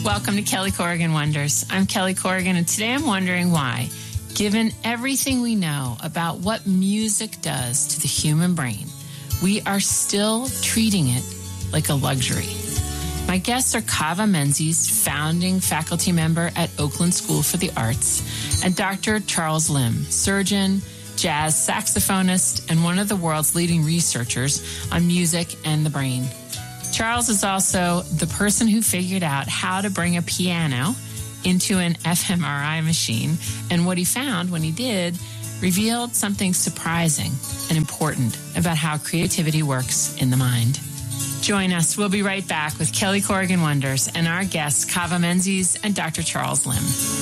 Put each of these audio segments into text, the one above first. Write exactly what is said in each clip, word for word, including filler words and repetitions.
Welcome to Kelly Corrigan Wonders. I'm Kelly Corrigan, and today I'm wondering why, given everything we know about what music does to the human brain, we are still treating it like a luxury. My guests are Kaveh Menzies, founding faculty member at Oakland School for the Arts, and Doctor Charles Lim, surgeon, jazz saxophonist, and one of the world's leading researchers on music and the brain. Charles is also the person who figured out how to bring a piano into an f M R I machine, and what he found when he did revealed something surprising and important about how creativity works in the mind. Join us. We'll be right back with Kelly Corrigan Wonders and our guests, Kaveh Menzies and Doctor Charles Lim.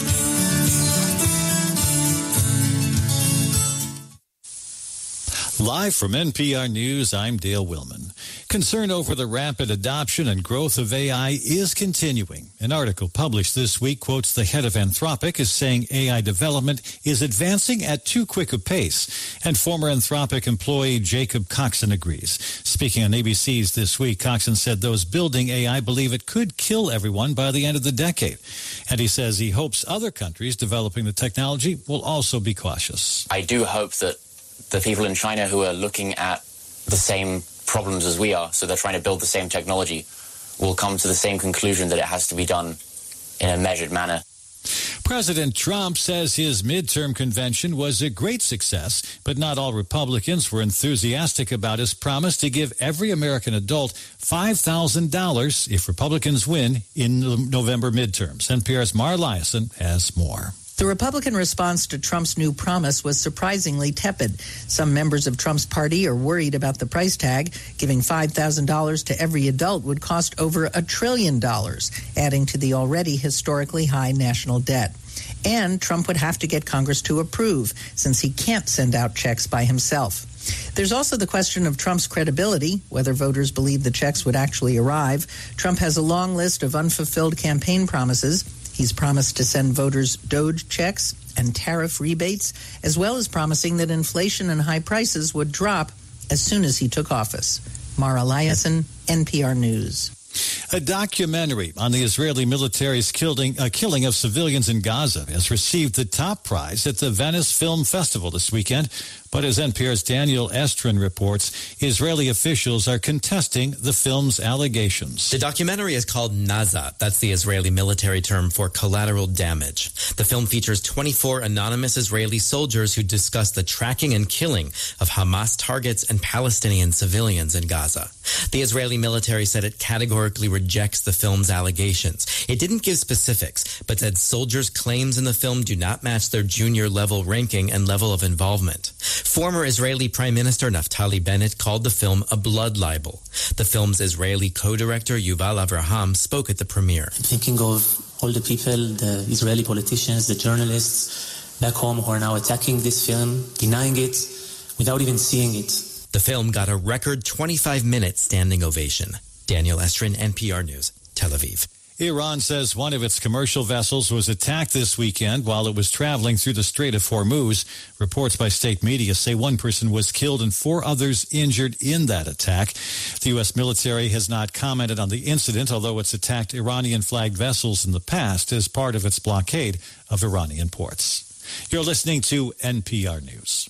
Live from N P R News, I'm Dale Willman. Concern over the rapid adoption and growth of A I is continuing. An article published this week quotes the head of Anthropic as saying A I development is advancing at too quick a pace. And former Anthropic employee Jacob Coxon agrees. Speaking on A B C's This Week, Coxon said those building A I believe it could kill everyone by the end of the decade. And he says he hopes other countries developing the technology will also be cautious. I do hope that the people in China who are looking at the same problems as we are, so they're trying to build the same technology, will come to the same conclusion that it has to be done in a measured manner. President Trump says his midterm convention was a great success, but not all Republicans were enthusiastic about his promise to give every American adult five thousand dollars if Republicans win in the November midterms. N P R's Mara Liasson has more. The Republican response to Trump's new promise was surprisingly tepid. Some members of Trump's party are worried about the price tag. Giving five thousand dollars to every adult would cost over a trillion dollars, adding to the already historically high national debt. And Trump would have to get Congress to approve, since he can't send out checks by himself. There's also the question of Trump's credibility, whether voters believe the checks would actually arrive. Trump has a long list of unfulfilled campaign promises. He's promised to send voters Doge checks and tariff rebates, as well as promising that inflation and high prices would drop as soon as he took office. Mara Liasson, N P R News. A documentary on the Israeli military's killing, uh, killing of civilians in Gaza has received the top prize at the Venice Film Festival this weekend. But as N P R's Daniel Estrin reports, Israeli officials are contesting the film's allegations. The documentary is called Nazat. That's the Israeli military term for collateral damage. The film features twenty-four anonymous Israeli soldiers who discuss the tracking and killing of Hamas targets and Palestinian civilians in Gaza. The Israeli military said it categorically rejects the film's allegations. It didn't give specifics, but said soldiers' claims in the film do not match their junior level ranking and level of involvement. Former Israeli Prime Minister Naftali Bennett called the film a blood libel. The film's Israeli co-director Yuval Avraham spoke at the premiere. I'm thinking of all the people, the Israeli politicians, the journalists back home who are now attacking this film, denying it without even seeing it. The film got a record twenty-five minute standing ovation. Daniel Estrin, N P R News, Tel Aviv. Iran says one of its commercial vessels was attacked this weekend while it was traveling through the Strait of Hormuz. Reports by state media say one person was killed and four others injured in that attack. The U S military has not commented on the incident, although it's attacked Iranian-flagged vessels in the past as part of its blockade of Iranian ports. You're listening to N P R News.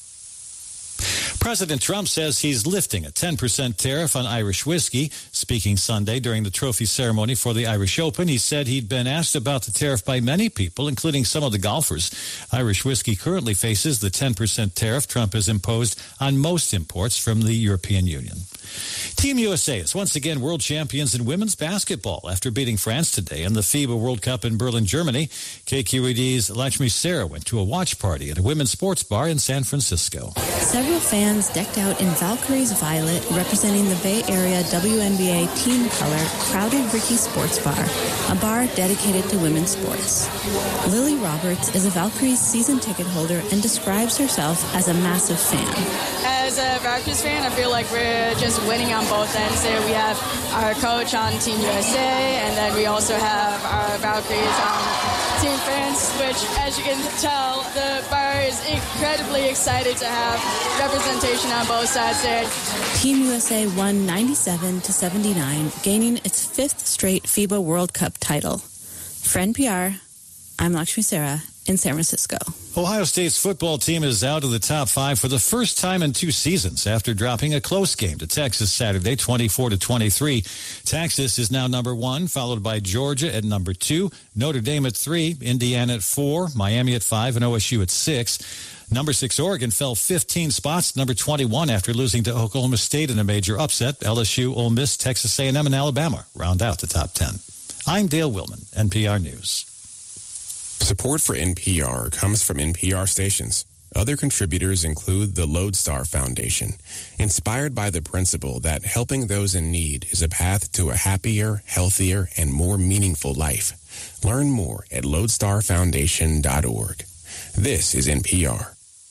President Trump says he's lifting a ten percent tariff on Irish whiskey. Speaking Sunday during the trophy ceremony for the Irish Open, he said he'd been asked about the tariff by many people, including some of the golfers. Irish whiskey currently faces the ten percent tariff Trump has imposed on most imports from the European Union. Team U S A is once again world champions in women's basketball after beating France today in the FIBA World Cup in Berlin, Germany. K Q E D's Lakshmi Sarah went to a watch party at a women's sports bar in San Francisco. Several fans decked out in Valkyrie's violet, representing the Bay Area W N B A team color, crowded Ricky's Sports Bar, a bar dedicated to women's sports. Lily Roberts is a Valkyrie's season ticket holder and describes herself as a massive fan. as a Valkyries fan, I feel like we're just winning on both ends there. We have our coach on Team U S A, and then we also have our Valkyries on Team France, which, as you can tell, the bar is incredibly excited to have representation on both sides there. Team U S A won ninety-seven to seventy-nine, gaining its fifth straight FIBA World Cup title. For N P R, I'm Lakshmi Sarah in San Francisco. Ohio State's football team is out of the top five for the first time in two seasons after dropping a close game to Texas Saturday, twenty-four to twenty-three. Texas is now number one, followed by Georgia at number two, Notre Dame at three, Indiana at four, Miami at five, and O S U at six. Number six, Oregon fell fifteen spots to number twenty-one after losing to Oklahoma State in a major upset. L S U, Ole Miss, Texas A and M, and Alabama round out the top ten. I'm Dale Willman, N P R News. Support for N P R comes from N P R stations. Other contributors include the Lodestar Foundation, inspired by the principle that helping those in need is a path to a happier, healthier, and more meaningful life. Learn more at lodestar foundation dot org. This is N P R.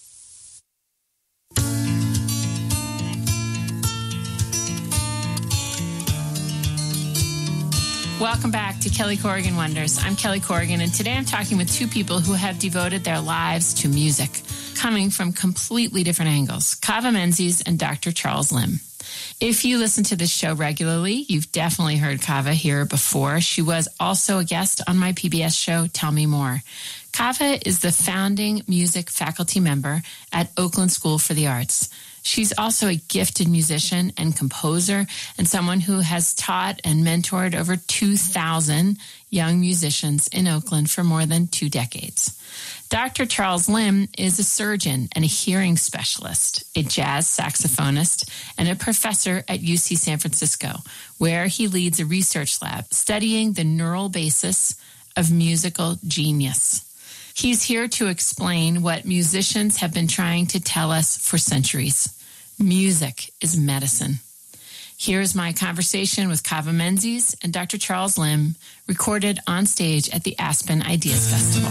Welcome back to Kelly Corrigan Wonders. I'm Kelly Corrigan, and today I'm talking with two people who have devoted their lives to music, coming from completely different angles, Kaveh Menzies and Doctor Charles Lim. If you listen to this show regularly, you've definitely heard Kaveh here before. She was also a guest on my P B S show, Tell Me More. Kaveh is the founding music faculty member at Oakland School for the Arts. She's also a gifted musician and composer and someone who has taught and mentored over two thousand young musicians in Oakland for more than two decades. Doctor Charles Lim is a surgeon and a hearing specialist, a jazz saxophonist, and a professor at U C San Francisco, where he leads a research lab studying the neural basis of musical genius. He's here to explain what musicians have been trying to tell us for centuries. Music is medicine. Here's my conversation with Kaveh Menzies and Doctor Charles Lim, recorded on stage at the Aspen Ideas Festival.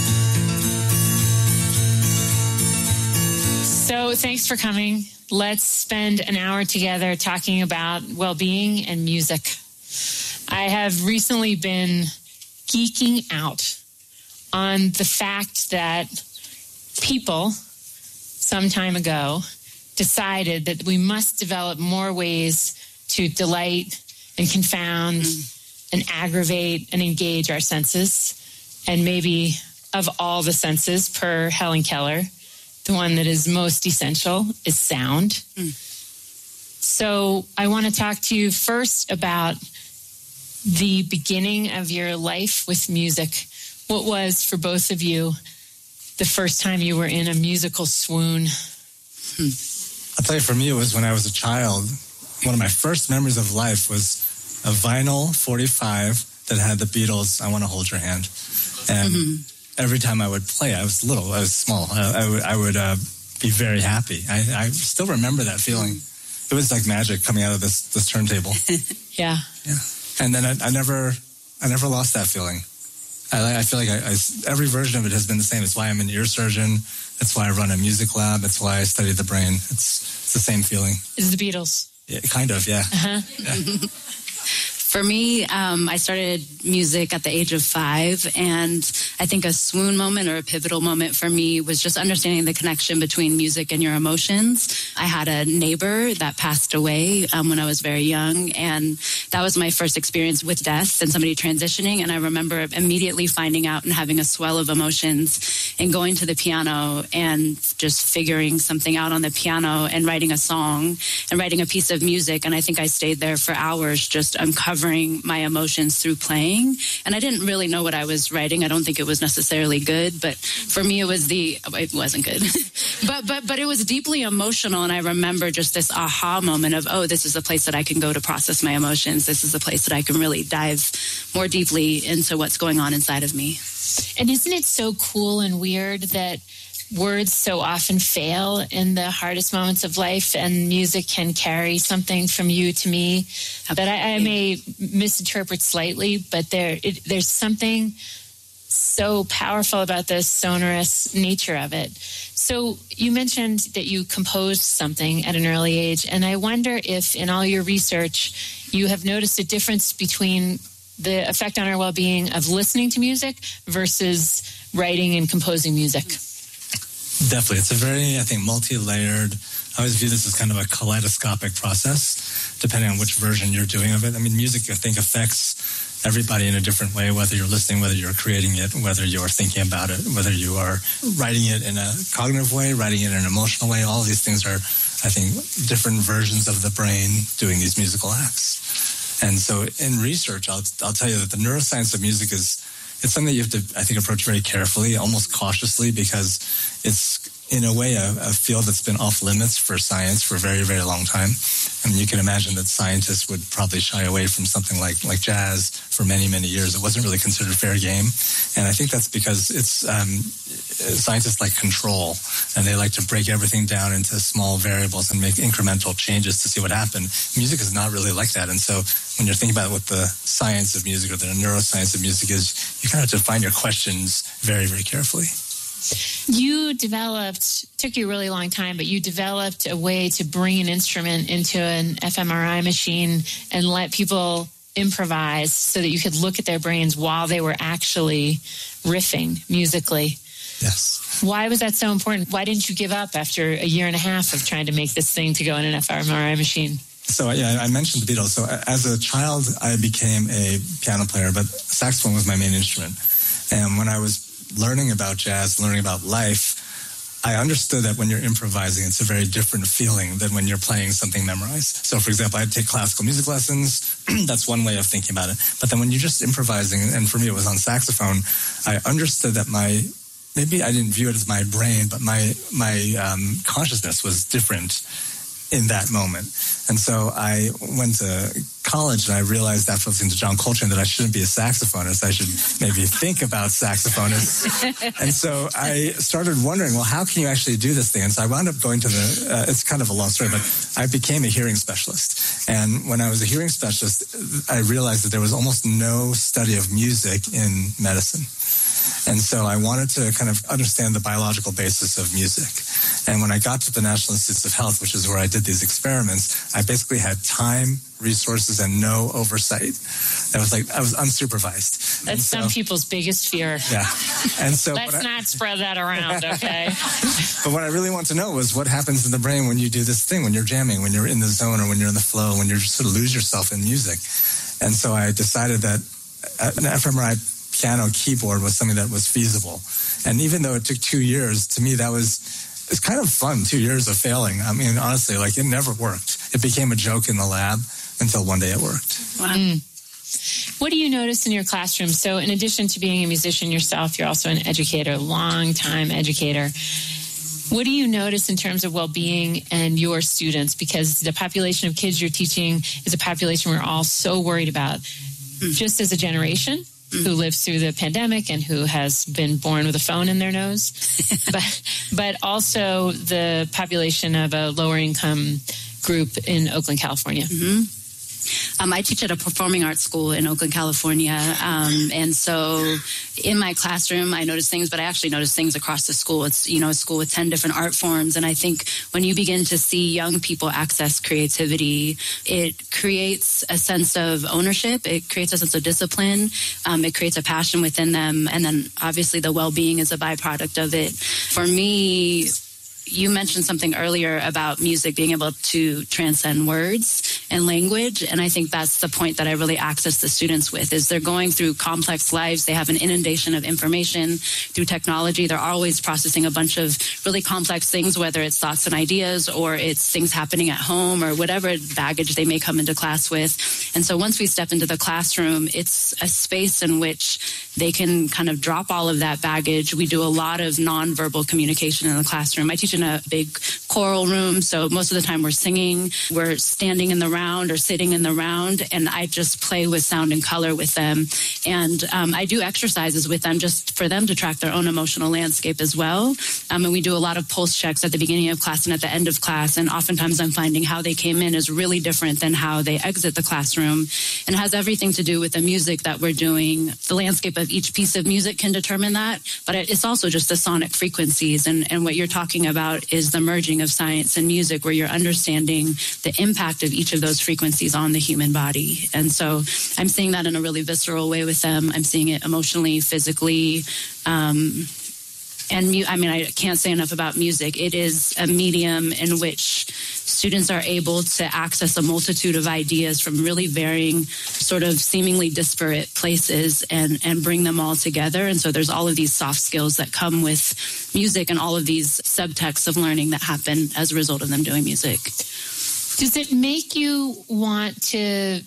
So thanks for coming. Let's spend an hour together talking about well-being and music. I have recently been geeking out on the fact that people some time ago decided that we must develop more ways to delight and confound mm. and aggravate and engage our senses. And maybe of all the senses, per Helen Keller, the one that is most essential is sound. Mm. So I want to talk to you first about the beginning of your life with music. What was, for both of you, the first time you were in a musical swoon? Hmm. I'll tell you, for me, it was when I was a child. One of my first memories of life was a vinyl forty-five that had the Beatles' I Want to Hold Your Hand. And mm-hmm. every time I would play, I was little, I was small, I, I would, I would uh, be very happy. I, I still remember that feeling. It was like magic coming out of this, this turntable. yeah. Yeah. And then I, I never, I never lost that feeling. I, I feel like I, I, every version of it has been the same. It's why I'm an ear surgeon. That's why I run a music lab. That's why I study the brain. It's, it's the same feeling. It's the Beatles. Yeah, kind of, yeah. Uh-huh. yeah. For me, um, I started music at the age of five, and I think a swoon moment or a pivotal moment for me was just understanding the connection between music and your emotions. I had a neighbor that passed away um, when I was very young, and that was my first experience with death and somebody transitioning, and I remember immediately finding out and having a swell of emotions and going to the piano and just figuring something out on the piano and writing a song and writing a piece of music, and I think I stayed there for hours just uncovering my emotions through playing. And I didn't really know what I was writing. I don't think it was necessarily good, but for me it was the, it wasn't good. but but but it was deeply emotional, and I remember just this aha moment of, oh, this is a place that I can go to process my emotions. This is a place that I can really dive more deeply into what's going on inside of me. And isn't it so cool and weird that words so often fail in the hardest moments of life, and music can carry something from you to me that I, I may misinterpret slightly, but there, it, there's something so powerful about the sonorous nature of it. So you mentioned that you composed something at an early age, and I wonder if in all your research you have noticed a difference between the effect on our well-being of listening to music versus writing and composing music. Definitely. It's a very, I think, multi-layered, I always view this as kind of a kaleidoscopic process, depending on which version you're doing of it. I mean, music, I think, affects everybody in a different way, whether you're listening, whether you're creating it, whether you're thinking about it, whether you are writing it in a cognitive way, writing it in an emotional way. All of these things are, I think, different versions of the brain doing these musical acts. And so in research, I'll, I'll tell you that the neuroscience of music is, it's something you have to, I think, approach very carefully, almost cautiously, because it's, in a way, a, a field that's been off limits for science for a very, very long time. I mean, you can imagine that scientists would probably shy away from something like, like jazz for many, many years. It wasn't really considered fair game. And I think that's because it's, um, scientists like control, and they like to break everything down into small variables and make incremental changes to see what happens. Music is not really like that. And so when you're thinking about what the science of music or the neuroscience of music is, you kind of have to define your questions very, very carefully. You developed, took you a really long time, but you developed a way to bring an instrument into an fMRI machine and let people improvise so that you could look at their brains while they were actually riffing musically. Yes. Why was that so important? Why didn't you give up after a year and a half of trying to make this thing to go in an fMRI machine? So, yeah, I mentioned the Beatles. So as a child, I became a piano player, but saxophone was my main instrument. And when I was learning about jazz, learning about life, I understood that when you're improvising, it's a very different feeling than when you're playing something memorized. So, for example, I'd take classical music lessons. That's one way of thinking about it. But then when you're just improvising, and for me it was on saxophone, I understood that my, maybe I didn't view it as my brain, but my, my um, consciousness was different in that moment. And so I went to college, and I realized after listening to John Coltrane that I shouldn't be a saxophonist. I should maybe think about saxophonists. And so I started wondering, well, how can you actually do this thing? And so I wound up going to the, uh, it's kind of a long story, but I became a hearing specialist. And when I was a hearing specialist, I realized that there was almost no study of music in medicine. And so I wanted to kind of understand the biological basis of music. And when I got to the National Institutes of Health, which is where I did these experiments, I basically had time, resources, and no oversight. That was like, I was unsupervised. That's so, some people's biggest fear. Yeah. And so let's I, not spread that around, okay? But what I really want to know was what happens in the brain when you do this thing, when you're jamming, when you're in the zone, or when you're in the flow, when you sort of lose yourself in music. And so I decided that an fMRI piano keyboard was something that was feasible. And even though it took two years, to me that was, it's kind of fun, two years of failing. I mean, honestly, like it never worked. It became a joke in the lab until one day it worked. Wow. Mm. What do you notice in your classroom? So in addition to being a musician yourself, you're also an educator, long-time educator. What do you notice in terms of well-being and your students? Because the population of kids you're teaching is a population we're all so worried about, mm. just as a generation who lives through the pandemic and who has been born with a phone in their nose, but but also the population of a lower income group in Oakland, California. Mm-hmm. Um, I teach at a performing arts school in Oakland, California. Um, and so in my classroom, I notice things, but I actually notice things across the school. It's, you know, a school with ten different art forms. And I think when you begin to see young people access creativity, it creates a sense of ownership. It creates a sense of discipline. Um, it creates a passion within them. And then obviously the well-being is a byproduct of it. For me, you mentioned something earlier about music being able to transcend words and language. And I think that's the point that I really access the students with, is they're going through complex lives. They have an inundation of information through technology. They're always processing a bunch of really complex things, whether it's thoughts and ideas or it's things happening at home or whatever baggage they may come into class with. And so once we step into the classroom, it's a space in which they can kind of drop all of that baggage. We do a lot of nonverbal communication in the classroom. I teach an in a big choral room. So most of the time we're singing, we're standing in the round or sitting in the round, and I just play with sound and color with them. And um, I do exercises with them just for them to track their own emotional landscape as well. Um, and we do a lot of pulse checks at the beginning of class and at the end of class. And oftentimes I'm finding how they came in is really different than how they exit the classroom, and has everything to do with the music that we're doing. The landscape of each piece of music can determine that, but it's also just the sonic frequencies. And, and what you're talking about is the merging of science and music, where you're understanding the impact of each of those frequencies on the human body. And so I'm seeing that in a really visceral way with them. I'm seeing it emotionally, physically, um, and mu- I mean, I can't say enough about music. It is a medium in which students are able to access a multitude of ideas from really varying, sort of seemingly disparate places, and, and bring them all together. And so there's all of these soft skills that come with music and all of these subtexts of learning that happen as a result of them doing music. Does it make you want to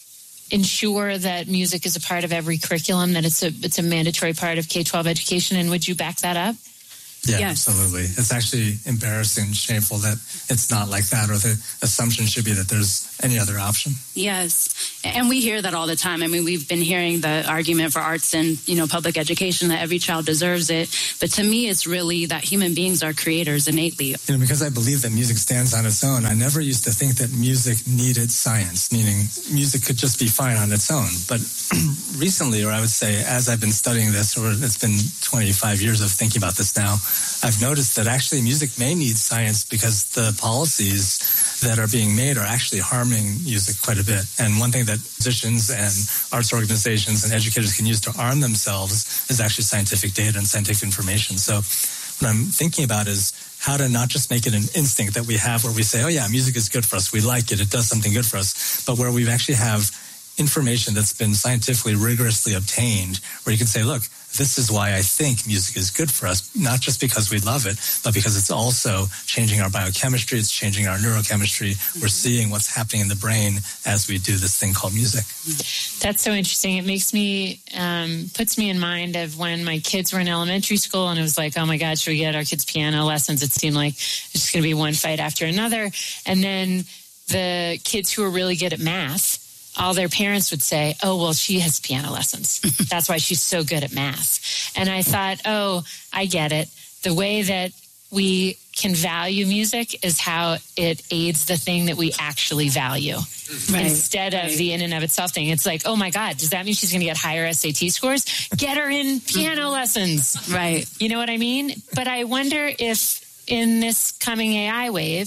ensure that music is a part of every curriculum, that it's a it's a mandatory part of K twelve education, and would you back that up? Yeah, yes. Absolutely. It's actually embarrassing and shameful that it's not like that, or the assumption should be that there's any other option. Yes. And we hear that all the time. I mean, we've been hearing the argument for arts and, you know, public education that every child deserves it. But to me, it's really that human beings are creators innately. You know, because I believe that music stands on its own, I never used to think that music needed science, meaning music could just be fine on its own. But recently, or I would say as I've been studying this, or it's been twenty-five years of thinking about this now, I've noticed that actually music may need science because the policies that are being made are actually harming music quite a bit. And one thing that musicians and arts organizations and educators can use to arm themselves is actually scientific data and scientific information. So what I'm thinking about is how to not just make it an instinct that we have where we say, oh yeah, music is good for us, we like it, it does something good for us, but where we actually have information that's been scientifically rigorously obtained, where you can say, look, this is why I think music is good for us, not just because we love it, but because it's also changing our biochemistry, it's changing our neurochemistry. Mm-hmm. We're seeing what's happening in the brain as we do this thing called music. That's so interesting. It makes me, um, puts me in mind of when my kids were in elementary school, and it was like, oh my God, should we get our kids piano lessons? It seemed like it's just going to be one fight after another. And then the kids who were really good at math, all their parents would say, oh, well, she has piano lessons. That's why she's so good at math. And I thought, oh, I get it. The way that we can value music is how it aids the thing that we actually value. Right. Instead of right. the in and of itself thing. It's like, oh my God, does that mean she's going to get higher S A T scores? Get her in piano lessons. Right. You know what I mean? But I wonder if in this coming A I wave,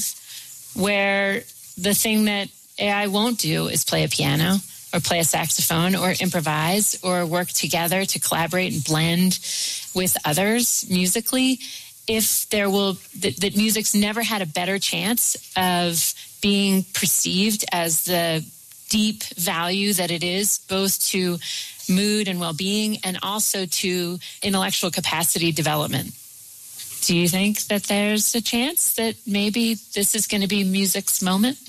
where the thing that A I won't do is play a piano or play a saxophone or improvise or work together to collaborate and blend with others musically, if there will, that, that music's never had a better chance of being perceived as the deep value that it is, both to mood and well-being and also to intellectual capacity development. Do you think that there's a chance that maybe this is going to be music's moment?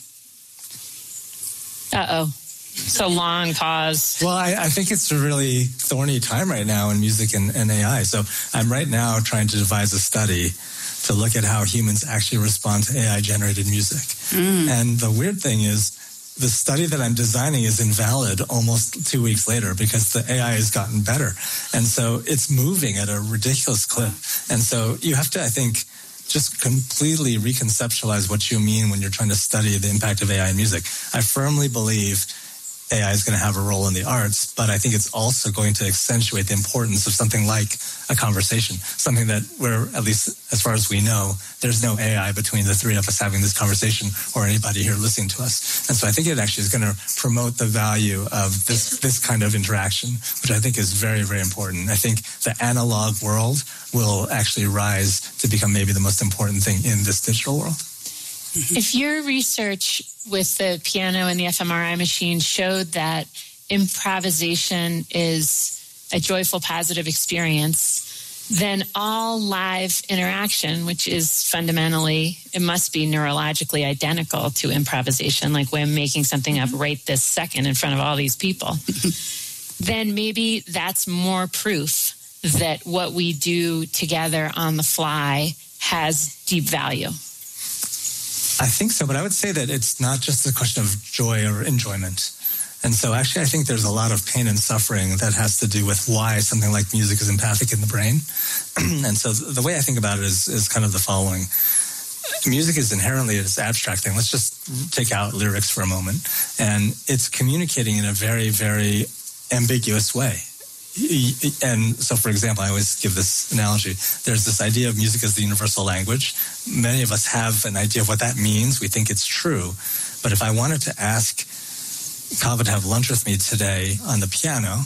Uh-oh. It's a long pause. Well, I, I think it's a really thorny time right now in music and, and A I. So I'm right now trying to devise a study to look at how humans actually respond to A I-generated music. Mm. And the weird thing is, the study that I'm designing is invalid almost two weeks later because the A I has gotten better. And so it's moving at a ridiculous clip. And so you have to, I think, just completely reconceptualize what you mean when you're trying to study the impact of A I in music. I firmly believe A I is going to have a role in the arts, but I think it's also going to accentuate the importance of something like a conversation, something that where, at least as far as we know, there's no A I between the three of us having this conversation or anybody here listening to us. And so I think it actually is going to promote the value of this, this kind of interaction, which I think is very, very important. I think the analog world will actually rise to become maybe the most important thing in this digital world. If your research with the piano and the fMRI machine showed that improvisation is a joyful, positive experience, then all live interaction, which is fundamentally, it must be neurologically identical to improvisation, like when making something up right this second in front of all these people, then maybe that's more proof that what we do together on the fly has deep value? I think so, but I would say that it's not just a question of joy or enjoyment. And so actually I think there's a lot of pain and suffering that has to do with why something like music is empathic in the brain. And so the way I think about it is, is kind of the following. Music is inherently this abstract thing. Let's just take out lyrics for a moment. And it's communicating in a very, very ambiguous way. And so, for example, I always give this analogy. There's this idea of music as the universal language. Many of us have an idea of what that means. We think it's true. But if I wanted to ask Kaveh to have lunch with me today on the piano,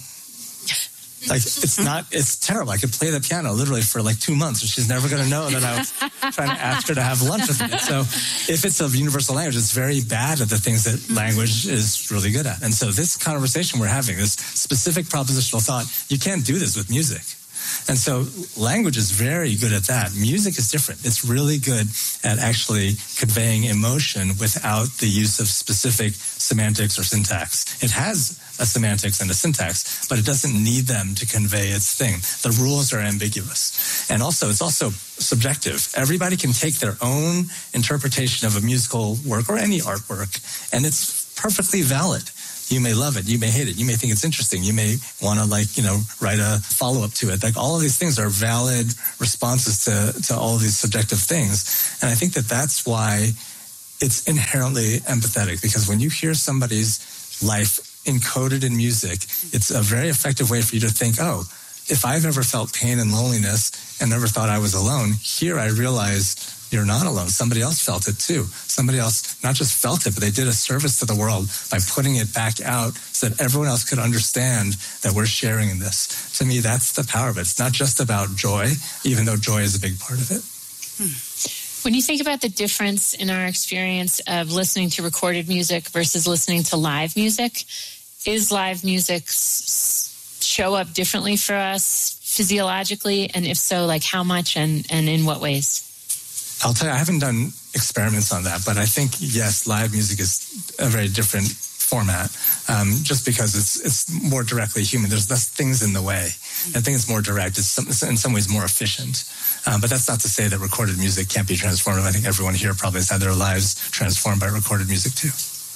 like, it's not, it's terrible. I could play the piano literally for like two months and she's never going to know that I was trying to ask her to have lunch with me. So if it's a universal language, it's very bad at the things that language is really good at. And so this conversation we're having, this specific propositional thought, you can't do this with music. And so language is very good at that. Music is different. It's really good at actually conveying emotion without the use of specific semantics or syntax. It has a semantics and a syntax, but it doesn't need them to convey its thing. The rules are ambiguous. And also, it's also subjective. Everybody can take their own interpretation of a musical work or any artwork, and it's perfectly valid. You may love it. You may hate it. You may think it's interesting. You may want to, like, you know, write a follow-up to it. Like, all of these things are valid responses to, to all of these subjective things. And I think that that's why it's inherently empathetic, because when you hear somebody's life encoded in music, it's a very effective way for you to think, oh, if I've ever felt pain and loneliness and never thought I was alone, here I realize you're not alone. Somebody else felt it too. Somebody else not just felt it, but they did a service to the world by putting it back out so that everyone else could understand that we're sharing in this. To me, that's the power of it. It's not just about joy, even though joy is a big part of it. When you think about the difference in our experience of listening to recorded music versus listening to live music, is live music s- show up differently for us physiologically? And if so, like how much and, and in what ways? I'll tell you, I haven't done experiments on that, but I think, yes, live music is a very different format, um, just because it's it's more directly human. There's less things in the way. I think it's more direct. It's, some, it's in some ways more efficient. Um, but that's not to say that recorded music can't be transformative. I think everyone here probably has had their lives transformed by recorded music too.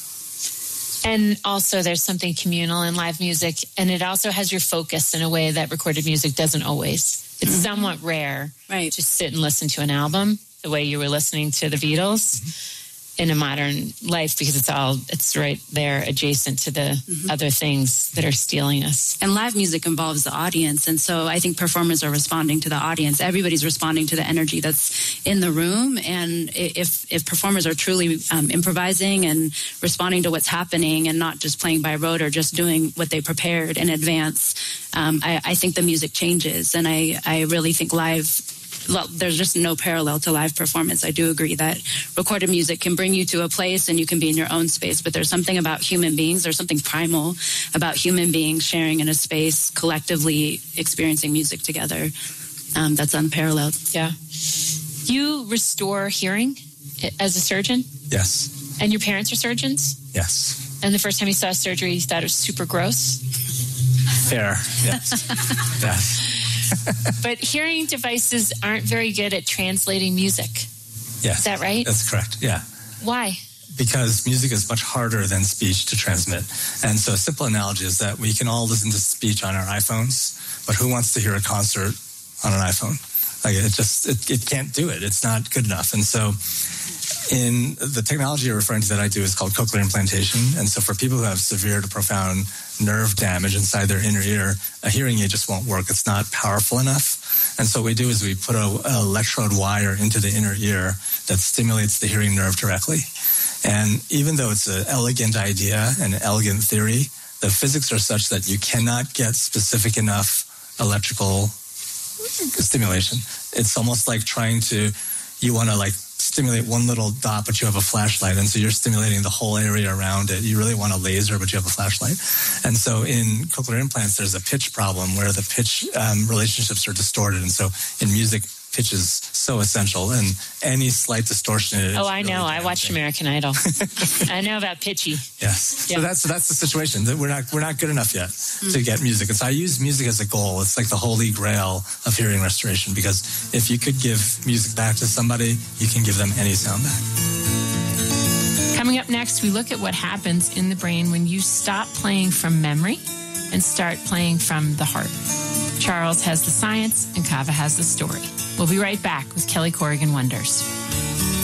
And also there's something communal in live music, and it also has your focus in a way that recorded music doesn't always. It's somewhat rare right. to sit and listen to an album the way you were listening to the Beatles mm-hmm. in a modern life, because it's all, it's right there adjacent to the mm-hmm. other things that are stealing us. And live music involves the audience. And so I think performers are responding to the audience. Everybody's responding to the energy that's in the room. And if, if performers are truly um, improvising and responding to what's happening and not just playing by rote or just doing what they prepared in advance, um, I, I think the music changes. And I, I really think live there's just no parallel to live performance. I do agree that recorded music can bring you to a place and you can be in your own space, but there's something about human beings, there's something primal about human beings sharing in a space, collectively experiencing music together. Um, that's unparalleled. Yeah. You restore hearing as a surgeon? Yes. And your parents are surgeons? Yes. And the first time you saw surgery, you thought it was super gross? Fair, yes. Yes. But hearing devices aren't very good at translating music. Yes. Is that right? That's correct, yeah. Why? Because music is much harder than speech to transmit. And so a simple analogy is that we can all listen to speech on our iPhones, but who wants to hear a concert on an iPhone? Like, it just, it, it can't do it. It's not good enough. And so in the technology you're referring to that I do is called cochlear implantation. And so for people who have severe to profound nerve damage inside their inner ear, a hearing aid just won't work. It's not powerful enough. And so what we do is we put an electrode wire into the inner ear that stimulates the hearing nerve directly. And even though it's an elegant idea and an elegant theory, the physics are such that you cannot get specific enough electrical stimulation. It's almost like trying to, you want to like stimulate one little dot, but you have a flashlight. And so you're stimulating the whole area around it. You really want a laser, but you have a flashlight. And so in cochlear implants, there's a pitch problem where the pitch um, relationships are distorted. And so in music, pitch is so essential, and any slight distortion in it. Oh, I really know. damaging. I watched American Idol. I know about pitchy. Yes. Yeah. So that's so that's the situation. That we're not we're not good enough yet mm. to get music. And so I use music as a goal. It's like the holy grail of hearing restoration, because if you could give music back to somebody, you can give them any sound back. Coming up next, we look at what happens in the brain when you stop playing from memory and start playing from the heart. Charles has the science and Kava has the story. We'll be right back with Kelly Corrigan Wonders.